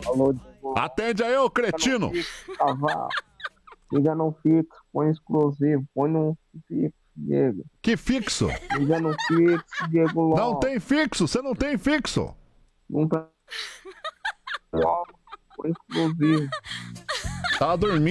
Alô, Diego. Atende aí, ô cretino. Cavalo. Liga no fixo, põe exclusivo, põe no fixo, Diego. Que fixo? Liga no fixo, Diego Lopes. Não tem fixo, você não tem fixo. Não tá. Põe exclusivo. Tá dormindo.